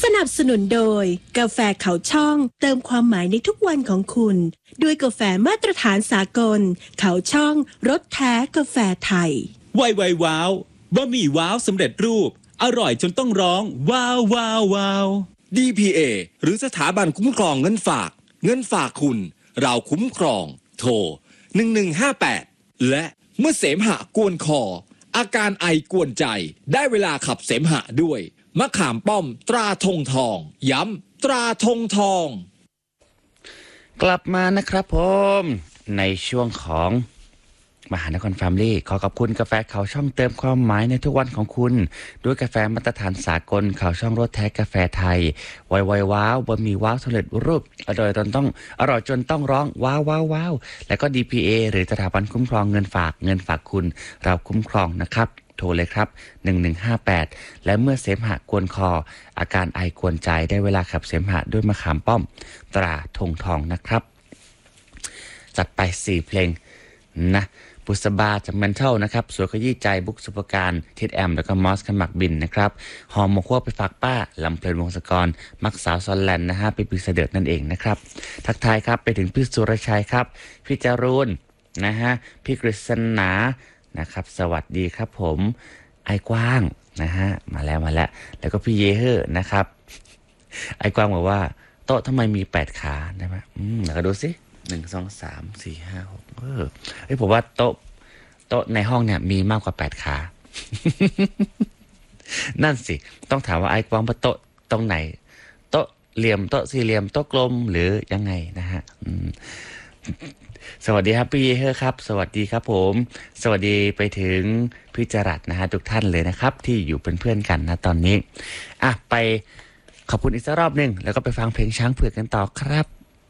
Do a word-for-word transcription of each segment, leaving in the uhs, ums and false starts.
สนับสนุนโดยกาแฟเขาช่องเติมความหมายในทุกวันของคุณด้วยกาแฟมาตรฐานสากลเขาช่องรสแท้กาแฟไทยไวไวว้าวบะหมี่ว้าวสำเร็จรูปอร่อยจนต้องร้องว้าวว้าวว้าวดี พี เอ หรือสถาบันคุ้มครองเงินฝากเงินฝากคุณเราคุ้มครองโทรหนึ่งหนึ่งห้าแปดและเมื่อเสมหะกวนคออาการไอกวนใจได้เวลาขับเสมหะด้วยมะขามป้อมตราธงทองย้ำตราธงทองกลับมานะครับผมในช่วงของมหานครแฟมิลี่ขอขอบคุณกาแฟเขาช่องเติมความหมายในทุกวันของคุณด้วยกาแฟมาตรฐานสากลเขาช่องรสแท้กาแฟไทยไวไวว้าวบะหมี่ว้าวสำเร็จรูปอร่อยจนต้องอร่อยจนต้องร้องว้าวว้าวว้าวแล้วก็ ดี พี เอ หรือสถาบันคุ้มครองเงินฝากเงินฝากคุณเราคุ้มครองนะครับโทรเลยครับหนึ่งหนึ่งห้าแปดและเมื่อเสมหะกวนคออาการไอกวนใจได้เวลาขับเสมหะด้วยมะขามป้อมตราธงทองนะครับจัดไปสี่เพลงนะบุษบาจากเมนเทลนะครับสวยขยี้ใจบุ๊กสุภการทิดแอมแล้วก็มอสขมักบินนะครับหอมหมกคั่วไปฝากป้าลำเพลินวงศกรมักสาวซอนแลนด์นะฮะไปปีเสด็จนั่นเองนะครับทักทายครับไปถึงพี่สุรชัยครับพี่จารุณนะฮะพี่กฤษณานะครับสวัสดีครับผมไอ้กว้างนะฮะมาแล้วมาแล้วแล้วก็พี่เยเฮอร์นะครับไอ้กว้างบอกว่าโต๊ะทำไมมีแปดขาได้ไหมอืมแล้วก็ดูสิหนึ่งสองสามสี่ห้าหกเออเฮ้ยผมว่าโต๊ะโต๊ะในห้องเนี่ยมีมากกว่าแปดขา นั่นสิต้องถามว่าไอ้กว้างว่าโต๊ะตรงไหนโต๊ะเหลี่ยมโต๊ะสี่เหลี่ยมโต๊ะกลมหรือยังไงนะฮะสวัสดีครับพี่เฮอครับสวัสดีครับผมสวัสดีไปถึงพี่จรัสนะฮะทุกท่านเลยนะครับที่อยู่เป็นเพื่อนกันนะตอนนี้อ่ะไปขอบคุณอีกสักรอบหนึ่งแล้วก็ไปฟังเพลงช้างเผือกกันต่อครับ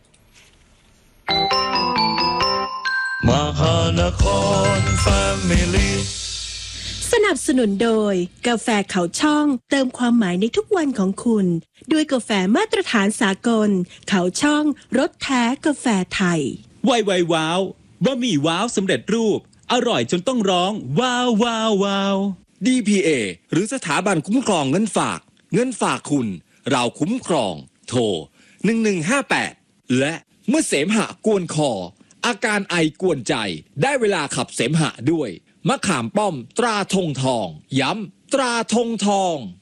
มหานครแฟมิลี่สนับสนุนโดยกาแฟเขาช่องเติมความหมายในทุกวันของคุณด้วยกาแฟมาตรฐานสากลเขาช่องรสแท้กาแฟไทยไวไวว้าวบะหมี่ว้าวสำเร็จรูปอร่อยจนต้องร้องว้าวว้าวว้าวดี พี เอ หรือสถาบันคุ้มครองเงินฝากเงินฝากคุณเราคุ้มครองโทรหนึ่งหนึ่งห้าแปดและเมื่อเสมหะกวนคออาการไอกวนใจได้เวลาขับเสมหะด้วยมะขามป้อมตราธงทองย้ำตราธงทอง